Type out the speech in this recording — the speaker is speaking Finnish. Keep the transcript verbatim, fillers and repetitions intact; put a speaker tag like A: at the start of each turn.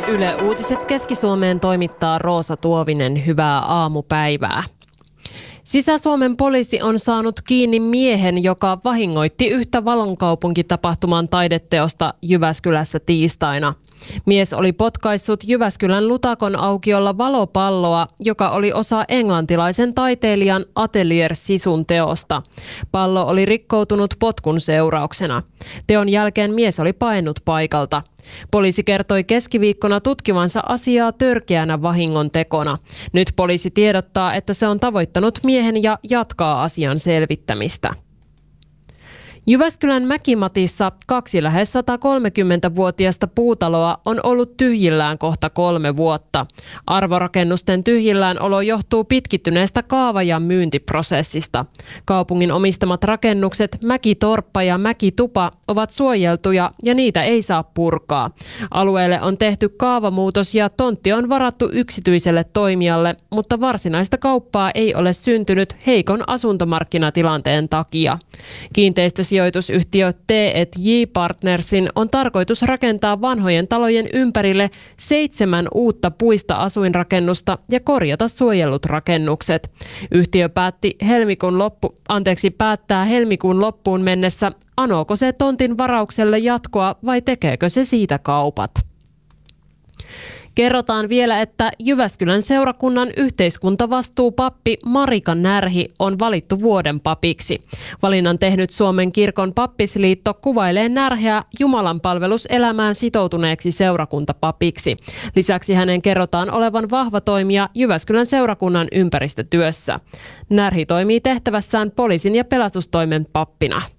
A: Yle Uutiset Keski-Suomeen toimittaa Roosa Tuovinen. Hyvää aamupäivää. Sisä-Suomen poliisi on saanut kiinni miehen, joka vahingoitti yhtä Valonkaupunki-tapahtuman taideteosta Jyväskylässä tiistaina. Mies oli potkaissut Jyväskylän Lutakon aukiolla valopalloa, joka oli osa englantilaisen taiteilijan Atelier Sisun teosta. Pallo oli rikkoutunut potkun seurauksena. Teon jälkeen mies oli paennut paikalta. Poliisi kertoi keskiviikkona tutkivansa asiaa törkeänä vahingontekona. Nyt poliisi tiedottaa, että se on tavoittanut miehen ja jatkaa asian selvittämistä. Jyväskylän Mäkimatissa kaksi lähes satakolmekymmentävuotiasta puutaloa on ollut tyhjillään kohta kolme vuotta. Arvorakennusten tyhjillään olo johtuu pitkittyneestä kaava- ja myyntiprosessista. Kaupungin omistamat rakennukset Mäkitorppa ja Mäkitupa ovat suojeltuja ja niitä ei saa purkaa. Alueelle on tehty kaavamuutos ja tontti on varattu yksityiselle toimijalle, mutta varsinaista kauppaa ei ole syntynyt heikon asuntomarkkinatilanteen takia. Kiinteistösijoitus Sijoitusyhtiö T and J Partnersin on tarkoitus rakentaa vanhojen talojen ympärille seitsemän uutta puista asuinrakennusta ja korjata suojellut rakennukset. Yhtiö päätti helmikuun loppu, anteeksi, päättää helmikuun loppuun mennessä, anooko se tontin varaukselle jatkoa vai tekeekö se siitä kaupat. Kerrotaan vielä, että Jyväskylän seurakunnan yhteiskuntavastuupappi Marika Närhi on valittu vuoden papiksi. Valinnan tehnyt Suomen kirkon pappisliitto kuvailee Närheä jumalanpalveluselämään sitoutuneeksi seurakuntapapiksi. Lisäksi hänen kerrotaan olevan vahva toimija Jyväskylän seurakunnan ympäristötyössä. Närhi toimii tehtävässään poliisin ja pelastustoimen pappina.